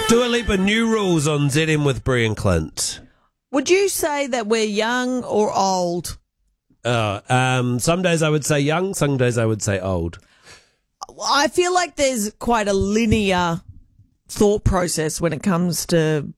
Dua Lipa, new rules on ZM with Brie and Clint. Would you say that we're young or old? Some days I would say young, some days I would say old. I feel like there's quite a linear thought process when it comes to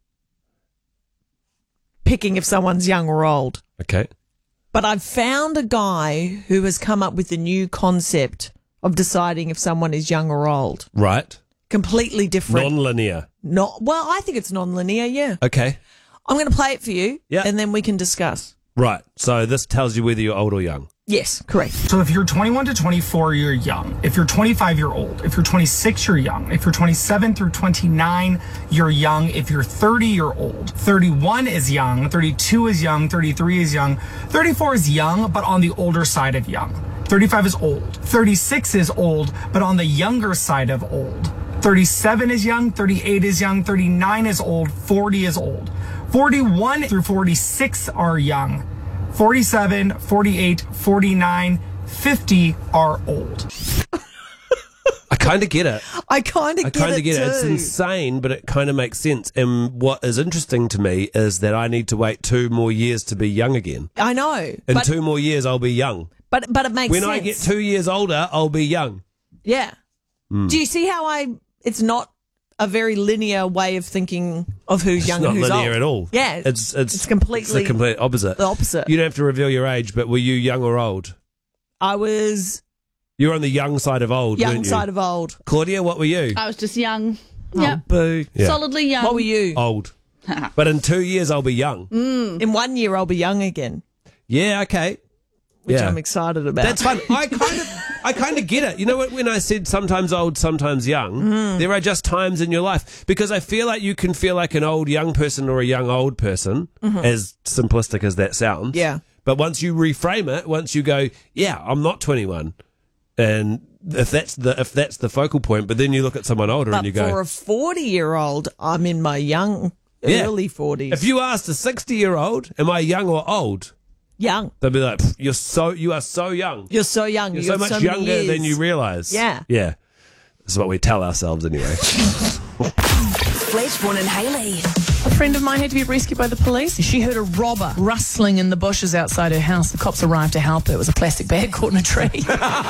picking if someone's young or old. Okay. But I've found a guy who has come up with a new concept of deciding if someone is young or old. Right. Completely different. Non-linear. Well, I think it's non-linear, yeah. Okay. I'm going to play it for you, Yeah. and then we can discuss. Right. So this tells you whether you're old or young. Yes, correct. So if you're 21 to 24, you're young. If you're 25, you're old. If you're 26, you're young. If you're 27 through 29, you're young. If you're 30, you're old. 31 is young. 32 is young. 33 is young. 34 is young, but on the older side of young. 35 is old. 36 is old, but on the younger side of old. 37 is young. 38 is young. 39 is old. 40 is old. 41 through 46 are young. 47, 48, 49, 50 are old. I kind of get it. I kind of get it too. It's insane, but it kind of makes sense. And what is interesting to me is that I need to wait 2 more years to be young again. I know. In 2 more years, I'll be young. But it makes sense. When I get 2 years older, I'll be young. Yeah. Do you see how it's not a very linear way of thinking of who's young and who's old? It's not linear at all. Yeah. It's completely the complete opposite. the opposite. You don't have to reveal your age, but were you young or old? I was You were on the young side of old, young weren't you? side of old. Claudia, what were you? I was just young. Oh, Yeah. boo. Yeah. Solidly young. What were you? Old. But in 2 years, I'll be young. In 1 year, I'll be young again, Yeah, okay. which Yeah. I'm excited about. That's fun. I kind of get it. You know what? When I said sometimes old, sometimes young, there are just times in your life because I feel like you can feel like an old young person or a young old person, as simplistic as that sounds. Yeah. But once you reframe it, once you go, yeah, I'm not 21, and if that's the focal point, but then you look at someone older But and you go, for a 40-year-old, I'm in my Yeah. early 40s. if you asked a 60-year-old, am I young or old? Young. They'll be like, you are so young. You're so young. You're You've so got much many younger years. than you realise. Yeah. Yeah. This is what we tell ourselves anyway. Fletchborn and Haley. A friend of mine had to be rescued by the police. She heard a robber rustling in the bushes outside her house. The cops arrived to help her. It was a plastic bag caught in a tree.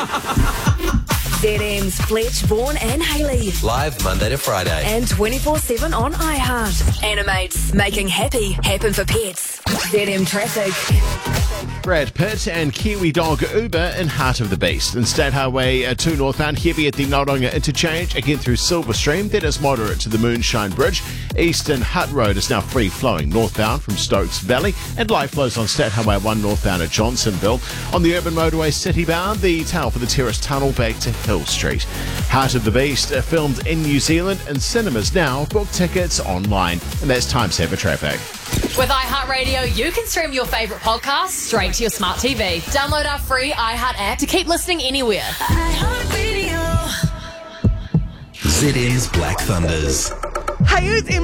ZM's Fletchborn and Haley. Live Monday to Friday. And 24/7 on iHeart. Animates. Making happy happen for pets. ZM Traffic. Brad Pitt and Kiwi dog Uber in Heart of the Beast. And State Highway 2 northbound, heavy at the Noronga interchange, again through Silverstream. That is moderate to the Moonshine Bridge. Eastern Hutt Road is now free flowing northbound from Stokes Valley. And light flows on State Highway 1 northbound at Johnsonville. On the urban motorway citybound, the tail for the Terrace Tunnel back to Hill Street. Heart of the Beast filmed in New Zealand and cinemas now. Book tickets online. And that's Time Saver Traffic. With iHeartRadio, you can stream your favourite podcasts straight to your smart TV. Download our free iHeart app to keep listening anywhere. iHeartRadio. ZM's Black Thunders. Hey,